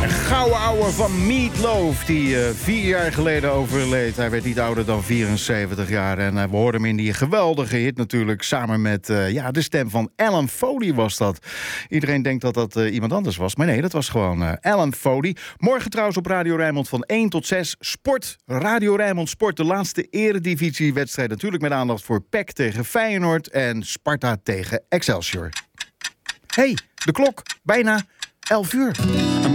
Gouden ouwe van Meat Loaf, die 4 jaar geleden overleed. Hij werd niet ouder dan 74 jaar. En we hoorden hem in die geweldige hit natuurlijk. Samen met de stem van Alan Foley was dat. Iedereen denkt dat dat iemand anders was. Maar nee, dat was gewoon Alan Foley. Morgen trouwens op Radio Rijnmond van 1 tot 6. Sport. Radio Rijnmond Sport. De laatste eredivisiewedstrijd. Natuurlijk met aandacht voor PEC tegen Feyenoord. En Sparta tegen Excelsior. Hey, de klok. Bijna 11 uur.